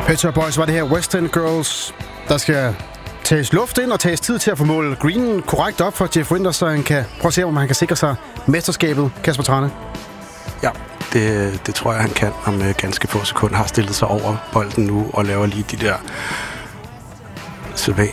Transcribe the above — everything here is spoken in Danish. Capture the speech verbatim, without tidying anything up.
Pet Shop Boys var det her West End Girls. Der skal tages luft ind og tages tid til at få målet greenen korrekt op for Jeff Winters, så han kan prøve at se, om han kan sikre sig mesterskabet. Kasper Trane. Ja, det, det tror jeg, han kan om uh, ganske få sekunder. Har stillet sig over bolden nu og laver lige de der